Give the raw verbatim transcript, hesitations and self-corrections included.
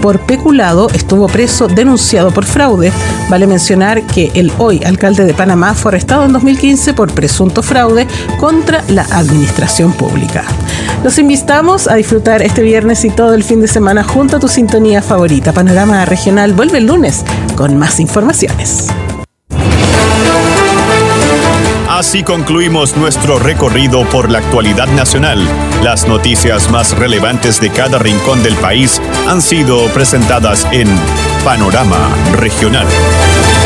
por peculado estuvo preso denunciado por fraude. Vale mencionar que el hoy alcalde de Panamá fue arrestado en dos mil quince por presunto fraude contra la administración pública. Los invitamos a disfrutar este viernes y todo el fin de semana junto a tu sintonía favorita. Panorama Regional vuelve el lunes con más informaciones. Así concluimos nuestro recorrido por la actualidad nacional. Las noticias más relevantes de cada rincón del país han sido presentadas en Panorama Regional.